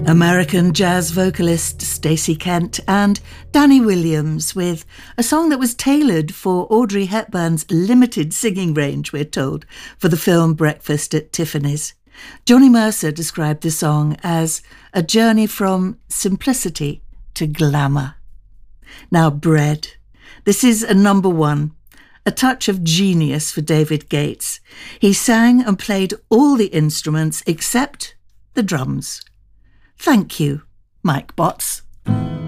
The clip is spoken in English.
American jazz vocalist Stacey Kent and Danny Williams with a song that was tailored for Audrey Hepburn's limited singing range, we're told, for the film Breakfast at Tiffany's. Johnny Mercer described the song as a journey from simplicity to glamour. Now, Bread. This is a number one, a touch of genius for David Gates. He sang and played all the instruments except the drums. Thank you, Mike Botts.